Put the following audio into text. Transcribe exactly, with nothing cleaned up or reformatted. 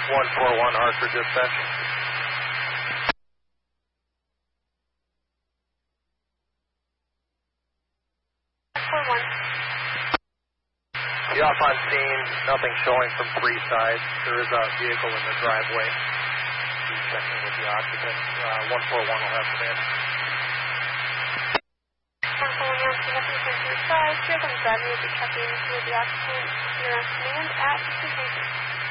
one four one Hartford dispatch. The off on scene, nothing showing from three sides. There is a vehicle in the driveway. He's checking with the occupant. Uh, one four one will have command. one four one, nothing from three sides. Vehicle in the driveway will be checking with the occupant. You're on command at station.